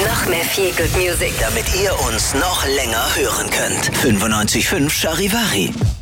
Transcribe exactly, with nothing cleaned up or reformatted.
Noch mehr Feel Good Music, damit ihr uns noch länger hören könnt. fünfundneunzig Komma fünf Charivari.